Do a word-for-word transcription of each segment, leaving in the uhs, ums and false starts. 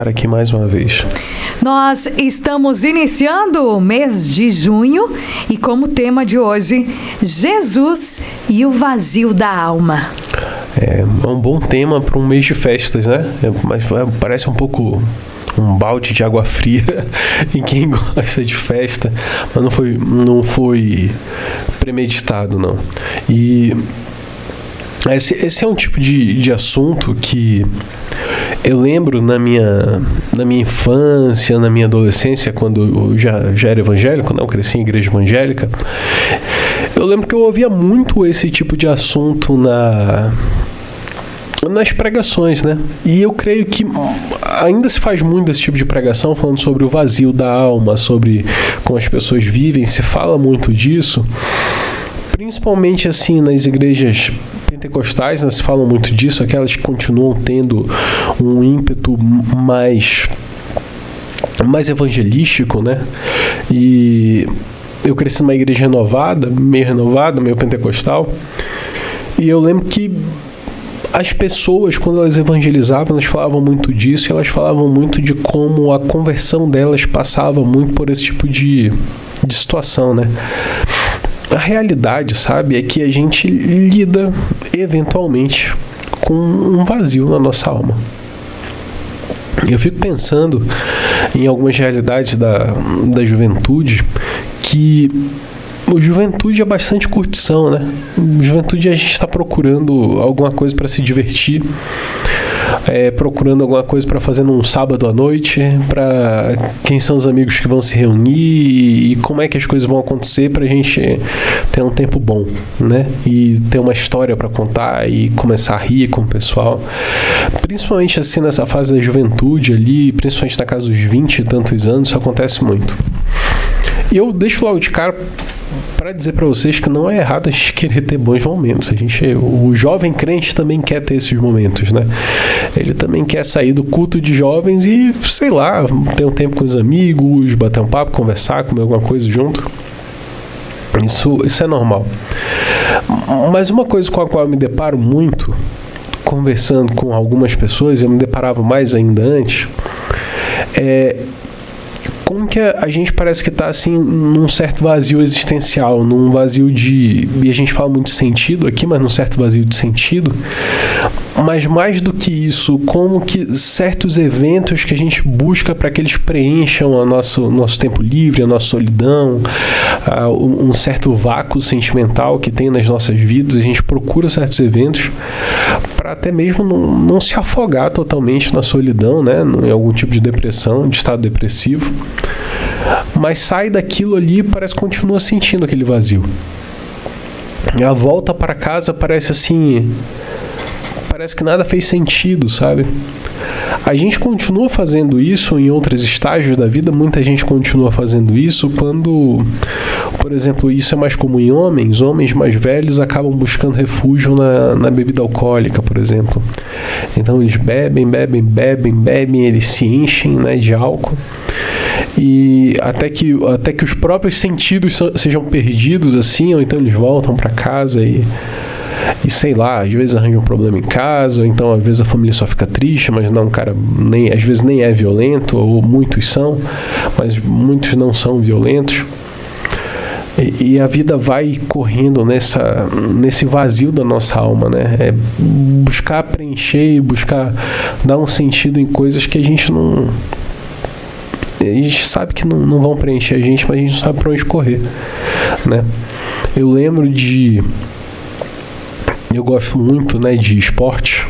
Aqui mais uma vez. Nós estamos iniciando o mês de junho e como tema de hoje, Jesus e o vazio da alma. É um bom tema para um mês de festas, né? É, mas é, parece um pouco um balde de água fria em quem gosta de festa, mas não foi, não foi premeditado, não. E esse, esse é um tipo de, de assunto que eu lembro na minha, na minha infância, na minha adolescência, quando eu já, já era evangélico, né? Eu cresci em igreja evangélica. Eu lembro que eu ouvia muito esse tipo de assunto na, nas pregações, né? E eu creio que ainda se faz muito esse tipo de pregação, falando sobre o vazio da alma, sobre como as pessoas vivem, se fala muito disso. Principalmente assim nas igrejas pentecostais, né, se falam muito disso, aquelas que continuam tendo um ímpeto mais, mais evangelístico, né? E eu cresci numa igreja renovada, meio renovada, meio pentecostal, e eu lembro que as pessoas, quando elas evangelizavam, elas falavam muito disso, e elas falavam muito de como a conversão delas passava muito por esse tipo de, de situação, né? A realidade, sabe, é que a gente lida eventualmente com um vazio na nossa alma. Eu fico pensando em algumas realidades da, da juventude que a juventude é bastante curtição, né? Juventude a gente está procurando alguma coisa para se divertir, é, procurando alguma coisa para fazer num sábado à noite, para quem são os amigos que vão se reunir e como é que as coisas vão acontecer para a gente ter um tempo bom, né? E ter uma história para contar e começar a rir com o pessoal. Principalmente assim nessa fase da juventude ali, principalmente na casa dos vinte e tantos anos, isso acontece muito. E eu deixo logo de cara para dizer para vocês que não é errado a gente querer ter bons momentos. A gente, o jovem crente também quer ter esses momentos, né? Ele também quer sair do culto de jovens e, sei lá, ter um tempo com os amigos, bater um papo, conversar, comer alguma coisa junto. Isso, isso é normal. Mas uma coisa com a qual eu me deparo muito, conversando com algumas pessoas, eu me deparava mais ainda antes, é como que a gente parece que está assim num certo vazio existencial, num vazio de... E a gente fala muito de sentido aqui, mas num certo vazio de sentido. Mas mais do que isso, como que certos eventos que a gente busca para que eles preencham o nosso, nosso tempo livre, a nossa solidão, uh, um certo vácuo sentimental que tem nas nossas vidas, a gente procura certos eventos para até mesmo não, não se afogar totalmente na solidão, né? Em algum tipo de depressão, de estado depressivo. Mas sai daquilo ali e parece que continua sentindo aquele vazio. A volta para casa parece assim... Parece que nada fez sentido, sabe? A gente continua fazendo isso em outros estágios da vida, muita gente continua fazendo isso quando, por exemplo, isso é mais comum em homens, homens mais velhos acabam buscando refúgio na, na bebida alcoólica, por exemplo. Então eles bebem, bebem, bebem, bebem, eles se enchem, né, de álcool. E até que, até que os próprios sentidos sejam perdidos assim, ou então eles voltam para casa e... E sei lá, às vezes arranja um problema em casa, ou então às vezes a família só fica triste, mas não, cara, nem, às vezes nem é violento, ou muitos são, mas muitos não são violentos. E, e a vida vai correndo nessa, nesse vazio da nossa alma, né? É buscar preencher, buscar dar um sentido em coisas que a gente não... A gente sabe que não, não vão preencher a gente, mas a gente não sabe para onde correr, né? Eu lembro de... Eu gosto muito, né, de esporte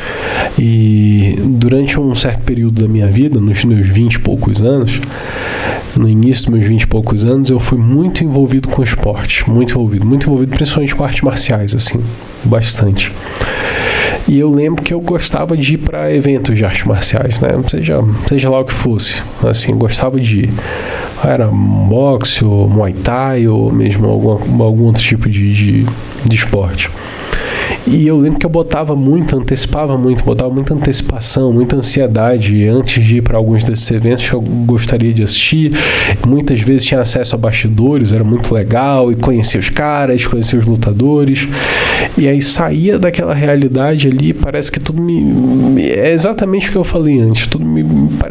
e durante um certo período da minha vida, nos meus vinte e poucos anos, no início dos meus vinte e poucos anos, eu fui muito envolvido com esporte, muito envolvido, muito envolvido principalmente com artes marciais, assim, bastante. E eu lembro que eu gostava de ir para eventos de artes marciais, né, seja, seja lá o que fosse, assim, gostava de ir. Era boxe, ou muay thai, ou mesmo algum, algum outro tipo de, de, de esporte. E eu lembro que eu botava muito, antecipava muito, botava muita antecipação, muita ansiedade antes de ir para alguns desses eventos que eu gostaria de assistir. Muitas vezes tinha acesso a bastidores, era muito legal, e conhecia os caras, conhecia os lutadores. E aí saía daquela realidade ali, parece que tudo me... É exatamente o que eu falei antes, tudo me, me